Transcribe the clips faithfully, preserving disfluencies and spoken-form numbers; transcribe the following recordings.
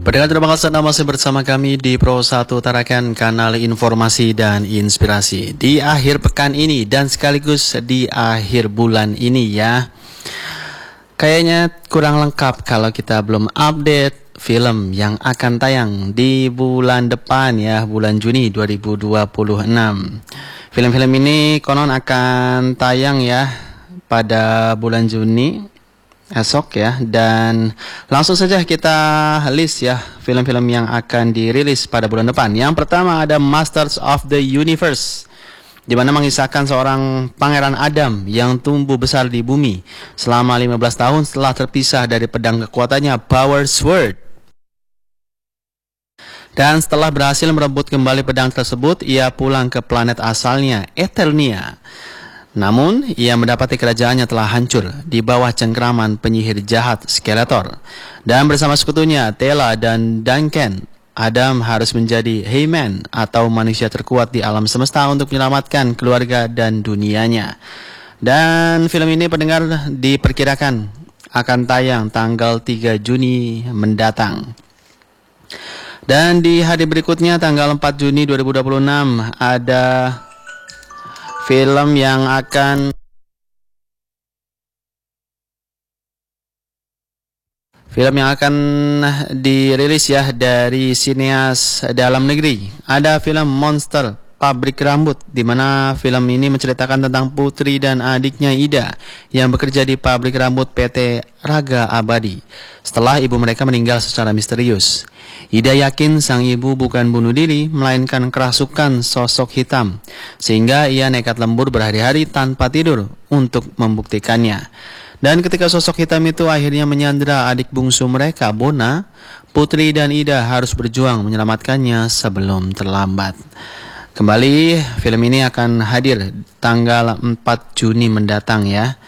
Pendengar terima kasih Anda masih bersama kami di Pro satu Tarakan, kanal informasi dan inspirasi. Di akhir pekan ini dan sekaligus di akhir bulan ini ya. Kayaknya kurang lengkap kalau kita belum update film yang akan tayang di bulan depan ya, bulan Juni dua ribu dua puluh enam. Film-film ini konon akan tayang ya pada bulan Juni esok ya, dan langsung saja kita list ya film-film yang akan dirilis pada bulan depan. Yang pertama ada Masters of the Universe, di mana mengisahkan seorang pangeran Adam yang tumbuh besar di bumi selama lima belas tahun setelah terpisah dari pedang kekuatannya Power Sword. Dan setelah berhasil merebut kembali pedang tersebut, ia pulang ke planet asalnya, Eternia. Namun, ia mendapati kerajaannya telah hancur di bawah cengkraman penyihir jahat Skeletor. Dan bersama sekutunya, Tela dan Duncan, Adam harus menjadi He-Man atau manusia terkuat di alam semesta untuk menyelamatkan keluarga dan dunianya. Dan film ini pendengar diperkirakan akan tayang tanggal tiga Juni mendatang. Dan di hari berikutnya tanggal empat Juni dua ribu dua puluh enam ada film yang akan Film yang akan dirilis ya dari sineas dalam negeri. Ada film Monster Pabrik Rambut, di mana film ini menceritakan tentang putri dan adiknya Ida yang bekerja di pabrik rambut P T Raga Abadi setelah ibu mereka meninggal secara misterius. Ida yakin sang ibu bukan bunuh diri, melainkan kerasukan sosok hitam, sehingga ia nekat lembur berhari-hari tanpa tidur untuk membuktikannya. Dan ketika sosok hitam itu akhirnya menyandra adik bungsu mereka, Bona, putri dan Ida harus berjuang menyelamatkannya sebelum terlambat. Kembali, film ini akan hadir tanggal empat Juni mendatang ya.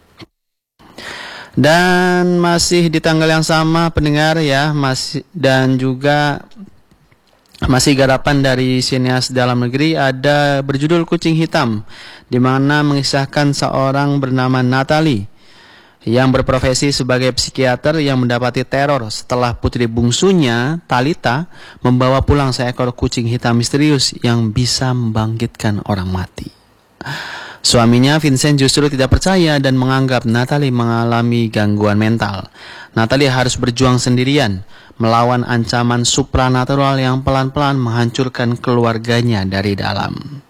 Dan masih di tanggal yang sama pendengar ya, masih dan juga masih garapan dari sineas dalam negeri, ada berjudul Kucing Hitam, di mana mengisahkan seorang bernama Natalie yang berprofesi sebagai psikiater yang mendapati teror setelah putri bungsunya, Talita, membawa pulang seekor kucing hitam misterius yang bisa membangkitkan orang mati. Suaminya, Vincent, justru tidak percaya dan menganggap Natalie mengalami gangguan mental. Natalie harus berjuang sendirian, melawan ancaman supranatural yang pelan-pelan menghancurkan keluarganya dari dalam.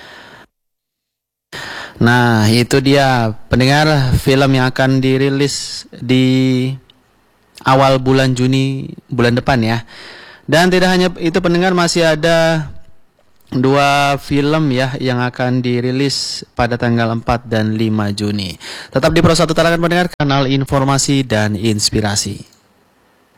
Nah, itu dia pendengar film yang akan dirilis di awal bulan Juni bulan depan ya. Dan tidak hanya itu pendengar, masih ada dua film ya yang akan dirilis pada tanggal empat dan lima Juni. Tetap di Pro satu Tarakan pendengar, kanal informasi dan inspirasi.